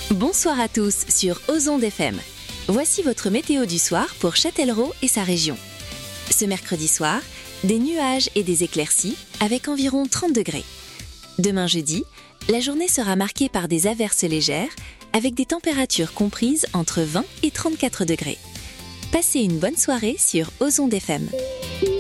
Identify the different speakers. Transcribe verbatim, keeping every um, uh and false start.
Speaker 1: Bonsoir à tous sur Ozon F M. Voici votre météo du soir pour Châtellerault et sa région. Ce mercredi soir, des nuages et des éclaircies avec environ trente degrés. Demain jeudi, la journée sera marquée par des averses légères avec des températures comprises entre vingt et trente-quatre degrés. Passez une bonne soirée sur Ozon F M.